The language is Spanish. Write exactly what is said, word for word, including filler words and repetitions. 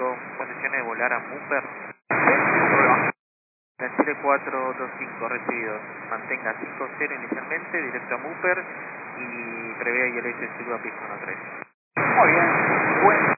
cinco, condiciones de volar a Mupper. Chile cuatro dos cinco, recibido. Mantenga cinco cero inicialmente, directo a Mupper y prevea I L S Silva Piscono tres. Muy bien, buen